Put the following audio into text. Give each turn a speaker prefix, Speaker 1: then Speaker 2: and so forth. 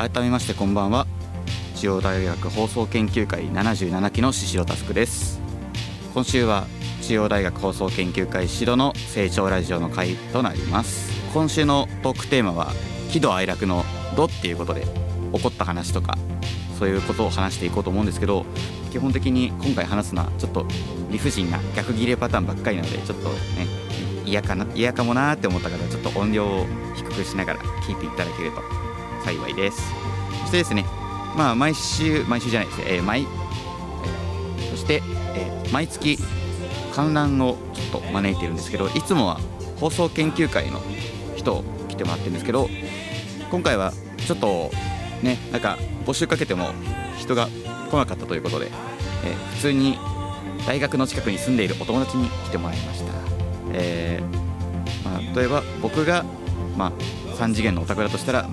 Speaker 1: 改めましてこんばんは。中央大学放送研究会77期の宍戸佑です。今週は中央大学放送研究会宍戸の成長ラジオの会となります。今週のトークテーマは喜怒哀楽の怒っていうことで、起こった話とかそういうことを話していこうと思うんですけど、基本的に今回話すのはちょっと理不尽な逆ギレパターンばっかりなので、ちょっとね嫌かもなーって思った方はちょっと音量を低くしながら聞いていただけると幸いです。そしてですね、毎週じゃないですね、そして、毎月観覧をちょっと招いているんですけど、いつもは放送研究会の人を来てもらってるんですけど、今回はちょっとね、なんか募集かけても人が来なかったということで、普通に大学の近くに住んでいるお友達に来てもらいました。例えば僕が3次元のオタクだとしたら